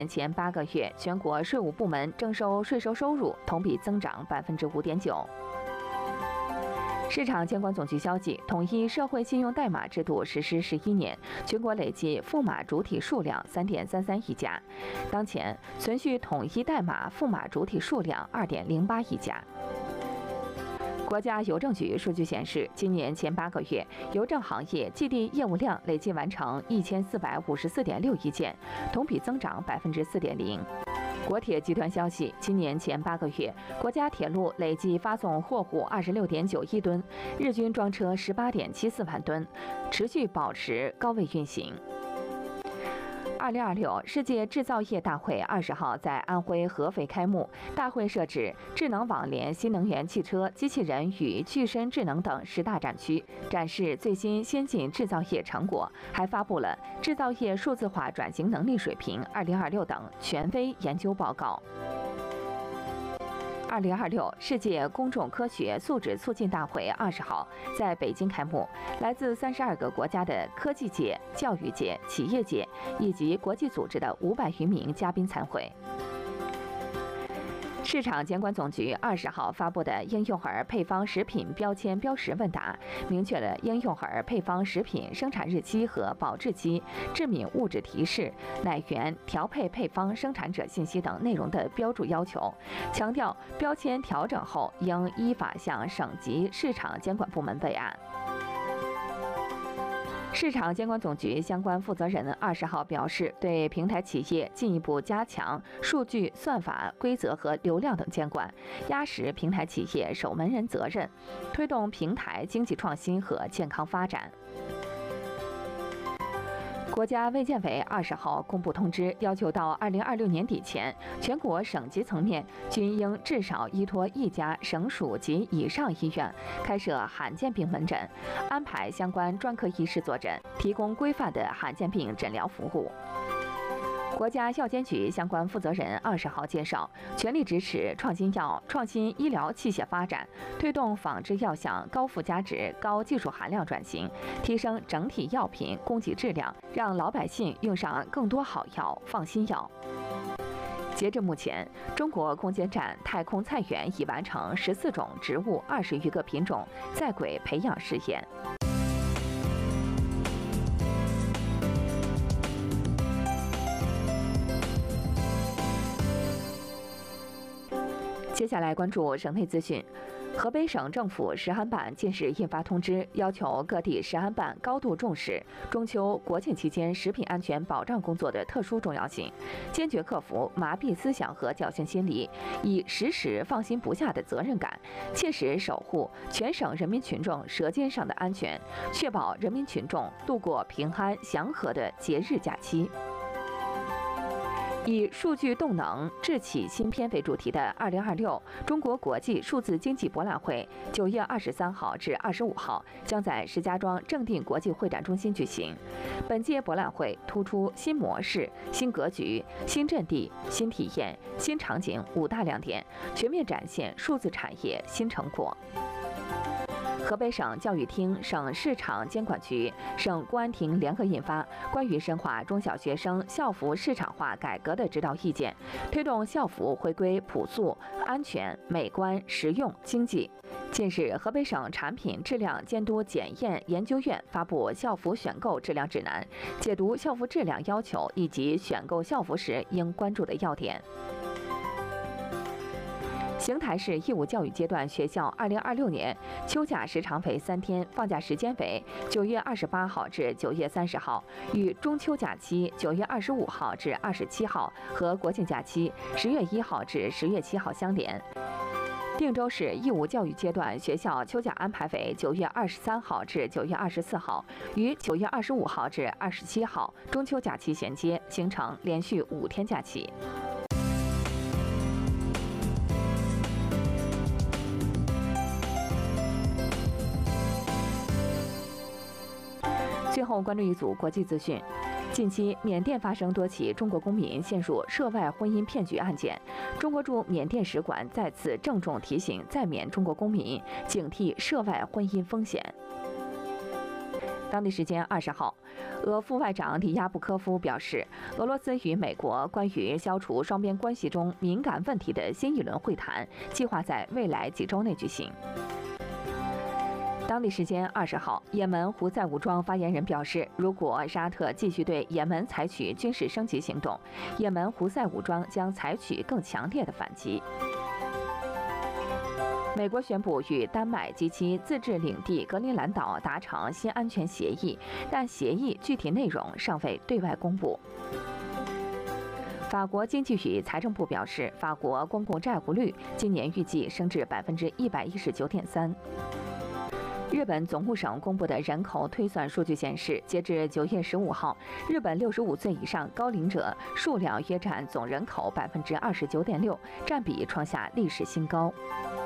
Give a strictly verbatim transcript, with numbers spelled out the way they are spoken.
前八个月，全国税务部门征收税收收入同比增长百分之五点九。市场监管总局消息，统一社会信用代码制度实施十一年，全国累计赋码主体数量三点三三亿家，当前存续统一代码赋码主体数量二点零八亿家。国家邮政局数据显示，今年前八个月，邮政行业寄递业务量累计完成一千四百五十四点六亿件，同比增长百分之四点零。国铁集团消息，今年前八个月，国家铁路累计发送货物二十六点九亿吨，日均装车十八点七四万吨，持续保持高位运行。二零二六世界制造业大会二十号在安徽合肥开幕。大会设置智能网联新能源汽车、机器人与具身智能等十大展区，展示最新先进制造业成果，还发布了《制造业数字化转型能力水平二零二六》等权威研究报告。二零二六世界公众科学素质促进大会二十号在北京开幕，来自三十二个国家的科技界、教育界、企业界以及国际组织的五百余名嘉宾参会。市场监管总局二十号发布的婴幼儿配方食品标签标识问答，明确了婴幼儿配方食品生产日期和保质期、致敏物质提示、奶源、调配配方生产者信息等内容的标注要求，强调标签调整后应依法向省级市场监管部门备案。市场监管总局相关负责人二十号表示，对平台企业进一步加强数据、算法、规则和流量等监管，压实平台企业守门人责任，推动平台经济创新和健康发展。国家卫健委二十号公布通知，要求到二零二六年底前，全国省级层面均应至少依托一家省属及以上医院开设罕见病门诊，安排相关专科医师坐诊，提供规范的罕见病诊疗服务。国家药监局相关负责人二十号介绍，全力支持创新药、创新医疗器械发展，推动仿制药向高附加值、高技术含量转型，提升整体药品供给质量，让老百姓用上更多好药、放心药。截至目前，中国空间站太空菜园已完成十四种植物、二十余个品种在轨培养试验。接下来关注省内资讯。河北省政府食安办近日印发通知，要求各地食安办高度重视中秋国庆期间食品安全保障工作的特殊重要性，坚决克服麻痹思想和侥幸心理，以时时放心不下的责任感，切实守护全省人民群众舌尖上的安全，确保人民群众度过平安祥和的节日假期。以数据动能智启新篇为主题的二零二六中国国际数字经济博览会，九月二十三号至二十五号将在石家庄正定国际会展中心举行。本届博览会突出新模式、新格局、新阵地、新体验、新场景五大亮点，全面展现数字产业新成果。河北省教育厅、省市场监管局、省公安厅联合印发《关于深化中小学生校服市场化改革的指导意见》，推动校服回归朴素、安全、美观、实用、经济。近日，河北省产品质量监督检验研究院发布校服选购质量指南，解读校服质量要求以及选购校服时应关注的要点。邢台市义务教育阶段学校二零二六年秋假时长为三天，放假时间为九月二十八号至九月三十号，与中秋假期九月二十五号至二十七号和国庆假期十月一号至十月七号相连。定州市义务教育阶段学校秋假安排为九月二十三号至九月二十四号，与九月二十五号至二十七号中秋假期衔接，形成连续五天假期。最后关注一组国际资讯。近期，缅甸发生多起中国公民陷入涉外婚姻骗局案件，中国驻缅甸使馆再次郑重提醒在缅中国公民警惕涉外婚姻风险。 当地时间二十号，俄副外长里亚布科夫表示，俄罗斯与美国关于消除双边关系中敏感问题的新一轮会谈计划在未来几周内举行。当地时间二十号，也门胡塞武装发言人表示，如果沙特继续对也门采取军事升级行动，也门胡塞武装将采取更强烈的反击。美国宣布与丹麦及其自治领地格陵兰岛达成新安全协议，但协议具体内容尚未对外公布。法国经济与财政部表示，法国公共债务率今年预计升至百分之一百一十九点三。日本总务省公布的人口推算数据显示，截至九月十五号，日本六十五岁以上高龄者数量约占总人口百分之二十九点六，占比创下历史新高。